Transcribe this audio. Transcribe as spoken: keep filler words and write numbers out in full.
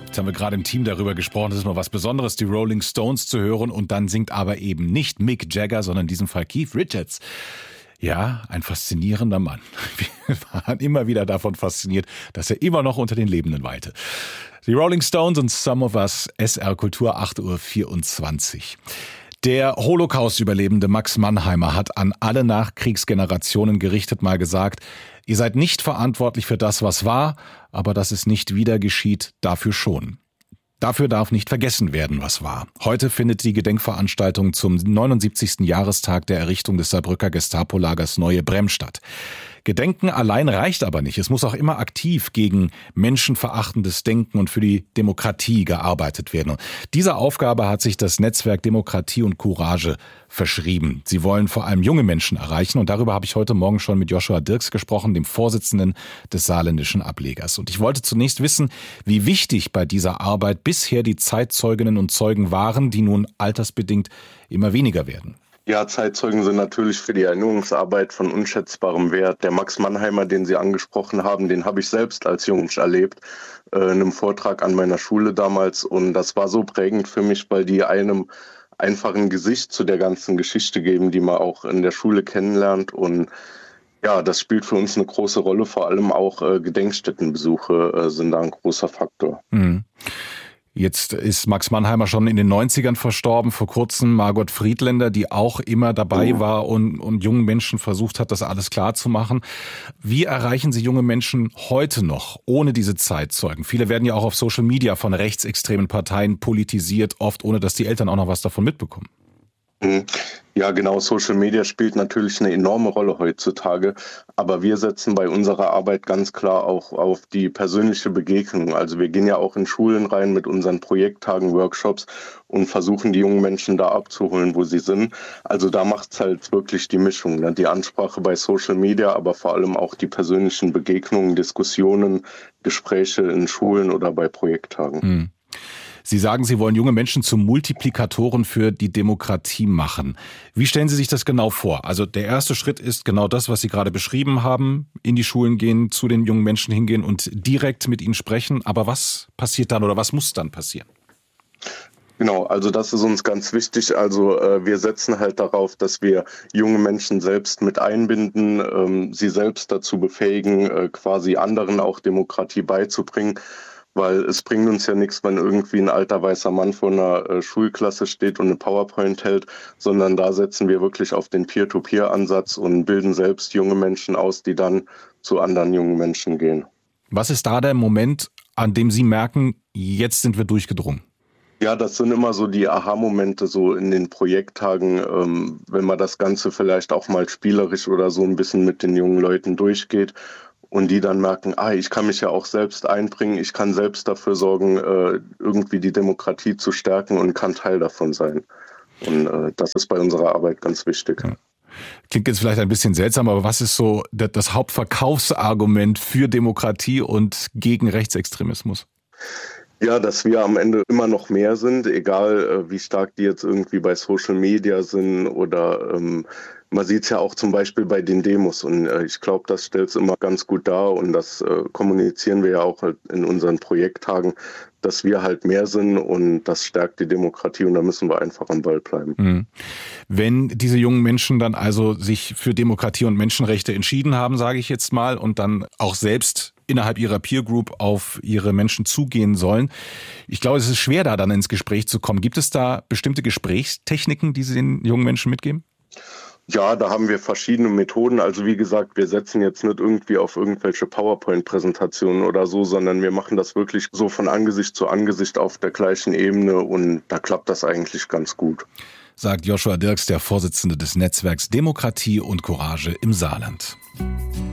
Jetzt haben wir gerade im Team darüber gesprochen, es ist mal was Besonderes, die Rolling Stones zu hören, und dann singt aber eben nicht Mick Jagger, sondern in diesem Fall Keith Richards. Ja, ein faszinierender Mann. Wir waren immer wieder davon fasziniert, dass er immer noch unter den Lebenden weilte. Die Rolling Stones und Some of Us, S R Kultur, acht Uhr vierundzwanzig. Der Holocaust-Überlebende Max Mannheimer hat an alle Nachkriegsgenerationen gerichtet mal gesagt: Ihr seid nicht verantwortlich für das, was war, aber dass es nicht wieder geschieht, dafür schon. Dafür darf nicht vergessen werden, was war. Heute findet die Gedenkveranstaltung zum neunundsiebzigsten Jahrestag der Errichtung des Saarbrücker Gestapo-Lagers Neue Bremm statt. Gedenken allein reicht aber nicht. Es muss auch immer aktiv gegen menschenverachtendes Denken und für die Demokratie gearbeitet werden. Und dieser Aufgabe hat sich das Netzwerk Demokratie und Courage verschrieben. Sie wollen vor allem junge Menschen erreichen, und darüber habe ich heute Morgen schon mit Joshua Dirks gesprochen, dem Vorsitzenden des saarländischen Ablegers. Und ich wollte zunächst wissen, wie wichtig bei dieser Arbeit bisher die Zeitzeuginnen und Zeugen waren, die nun altersbedingt immer weniger werden. Ja, Zeitzeugen sind natürlich für die Erinnerungsarbeit von unschätzbarem Wert. Der Max Mannheimer, den Sie angesprochen haben, den habe ich selbst als Jungmensch erlebt, äh, in einem Vortrag an meiner Schule damals. Und das war so prägend für mich, weil die einem einfachen Gesicht zu der ganzen Geschichte geben, die man auch in der Schule kennenlernt. Und ja, das spielt für uns eine große Rolle. Vor allem auch äh, Gedenkstättenbesuche äh, sind da ein großer Faktor. Mhm. Jetzt ist Max Mannheimer schon in den neunzigern verstorben, vor kurzem Margot Friedländer, die auch immer dabei war und, und jungen Menschen versucht hat, das alles klar zu machen. Wie erreichen Sie junge Menschen heute noch, ohne diese Zeitzeugen? Viele werden ja auch auf Social Media von rechtsextremen Parteien politisiert, oft ohne dass die Eltern auch noch was davon mitbekommen. Ja, genau. Social Media spielt natürlich eine enorme Rolle heutzutage. Aber wir setzen bei unserer Arbeit ganz klar auch auf die persönliche Begegnung. Also wir gehen ja auch in Schulen rein mit unseren Projekttagen, Workshops und versuchen die jungen Menschen da abzuholen, wo sie sind. Also da macht es halt wirklich die Mischung, ne? Die Ansprache bei Social Media, aber vor allem auch die persönlichen Begegnungen, Diskussionen, Gespräche in Schulen oder bei Projekttagen. Hm. Sie sagen, Sie wollen junge Menschen zu Multiplikatoren für die Demokratie machen. Wie stellen Sie sich das genau vor? Also der erste Schritt ist genau das, was Sie gerade beschrieben haben: in die Schulen gehen, zu den jungen Menschen hingehen und direkt mit ihnen sprechen. Aber was passiert dann oder was muss dann passieren? Genau, also das ist uns ganz wichtig. Also äh, wir setzen halt darauf, dass wir junge Menschen selbst mit einbinden, ähm, sie selbst dazu befähigen, äh, quasi anderen auch Demokratie beizubringen. Weil es bringt uns ja nichts, wenn irgendwie ein alter weißer Mann vor einer äh, Schulklasse steht und eine PowerPoint hält, sondern da setzen wir wirklich auf den Peer-to-Peer-Ansatz und bilden selbst junge Menschen aus, die dann zu anderen jungen Menschen gehen. Was ist da der Moment, an dem Sie merken, jetzt sind wir durchgedrungen? Ja, das sind immer so die Aha-Momente so in den Projekttagen, ähm, wenn man das Ganze vielleicht auch mal spielerisch oder so ein bisschen mit den jungen Leuten durchgeht. Und die dann merken, ah, ich kann mich ja auch selbst einbringen, ich kann selbst dafür sorgen, äh, irgendwie die Demokratie zu stärken und kann Teil davon sein. Und äh, das ist bei unserer Arbeit ganz wichtig. Ja. Klingt jetzt vielleicht ein bisschen seltsam, aber was ist so das Hauptverkaufsargument für Demokratie und gegen Rechtsextremismus? Ja, dass wir am Ende immer noch mehr sind, egal äh, wie stark die jetzt irgendwie bei Social Media sind oder ähm, man sieht es ja auch zum Beispiel bei den Demos, und äh, ich glaube, das stellt es immer ganz gut dar, und das äh, kommunizieren wir ja auch halt in unseren Projekttagen, dass wir halt mehr sind, und das stärkt die Demokratie, und da müssen wir einfach am Ball bleiben. Mhm. Wenn diese jungen Menschen dann also sich für Demokratie und Menschenrechte entschieden haben, sage ich jetzt mal, und dann auch selbst innerhalb ihrer Peer Group auf ihre Menschen zugehen sollen. Ich glaube, es ist schwer, da dann ins Gespräch zu kommen. Gibt es da bestimmte Gesprächstechniken, die Sie den jungen Menschen mitgeben? Ja, da haben wir verschiedene Methoden. Also wie gesagt, wir setzen jetzt nicht irgendwie auf irgendwelche PowerPoint-Präsentationen oder so, sondern wir machen das wirklich so von Angesicht zu Angesicht auf der gleichen Ebene, und da klappt das eigentlich ganz gut. Sagt Joshua Dirks, der Vorsitzende des Netzwerks Demokratie und Courage im Saarland.